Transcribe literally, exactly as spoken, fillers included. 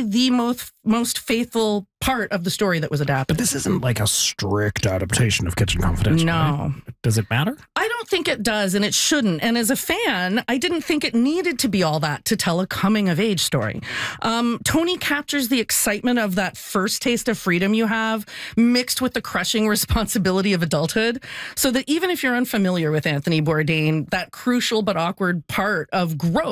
the most most faithful part of the story that was adapted. But this isn't like a strict adaptation of Kitchen Confidential. No. Right? Does it matter? I don't think it does, and it shouldn't. And as a fan, I didn't think it needed to be all that to tell a coming-of-age story. Um, Tony captures the excitement of that first taste of freedom you have, mixed with the crushing responsibility of adulthood, so that even if you're unfamiliar with Anthony Bourdain, that crucial but awkward part of growth